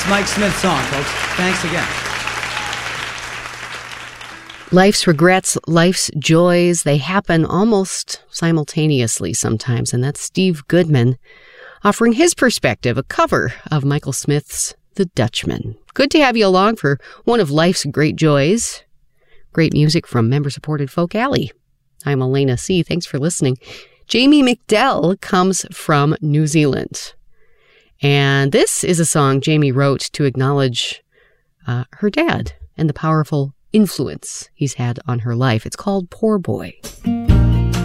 Mike Smith's song, folks. Thanks again. Life's regrets, life's joys, they happen almost simultaneously sometimes, and that's Steve Goodman offering his perspective, a cover of Michael Smith's The Dutchman. Good to have you along for one of life's great joys. Great music from member-supported Folk Alley. I'm Elena C. Thanks for listening. Jamie McDell comes from New Zealand. And this is a song Jamie wrote to acknowledge her dad and the powerful influence he's had on her life. It's called Poor Boy.